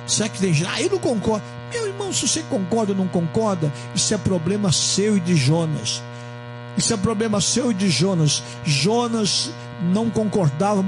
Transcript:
Será que tem gente? Eu não concordo. Meu irmão, se você concorda ou não concorda, isso é problema seu e de Jonas. Isso é problema seu e de Jonas. Jonas não concordava,